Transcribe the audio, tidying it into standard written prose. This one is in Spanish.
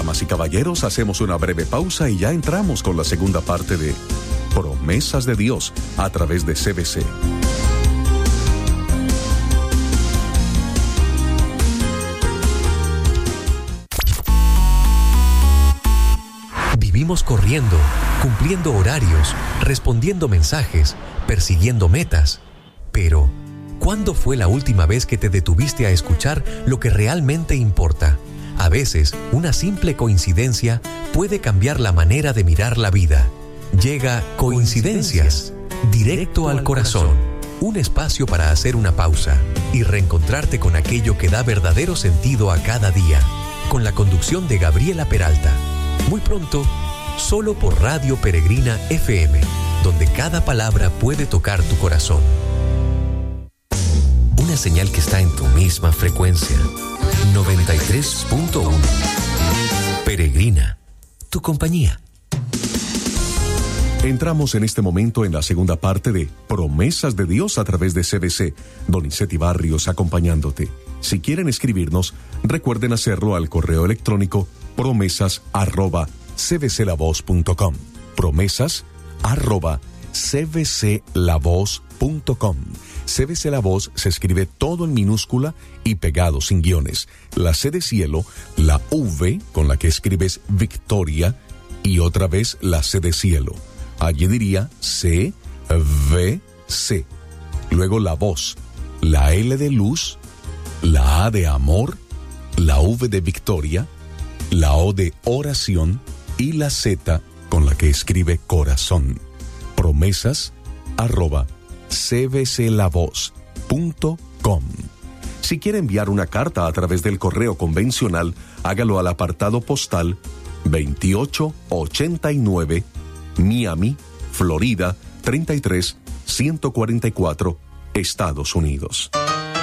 Damas y caballeros, hacemos una breve pausa y ya entramos con la segunda parte de Promesas de Dios a través de CBC. Vivimos corriendo, cumpliendo horarios, respondiendo mensajes, persiguiendo metas. Pero, ¿cuándo fue la última vez que te detuviste a escuchar lo que realmente importa? A veces, una simple coincidencia puede cambiar la manera de mirar la vida. Llega Coincidencias, directo al corazón. Un espacio para hacer una pausa y reencontrarte con aquello que da verdadero sentido a cada día. Con la conducción de Gabriela Peralta. Muy pronto, solo por Radio Peregrina FM, donde cada palabra puede tocar tu corazón. Una señal que está en tu misma frecuencia. 93.1. Peregrina, tu compañía. Entramos en este momento en la segunda parte de Promesas de Dios a través de CBC. Donizetti Barrios acompañándote. Si quieren escribirnos, recuerden hacerlo al correo electrónico promesas@cbclavoz.com. promesas@cbclavoz.com. CBC La Voz se escribe todo en minúscula y pegado sin guiones. La C de cielo, la V con la que escribes Victoria y otra vez la C de cielo. Allí diría CVC. Luego la voz, la L de luz, la A de amor, la V de Victoria, la O de oración y la Z con la que escribe corazón. promesas@cbclavoz.com. Si quiere enviar una carta a través del correo convencional, hágalo al apartado postal 2889, Miami, Florida 33144, Estados Unidos.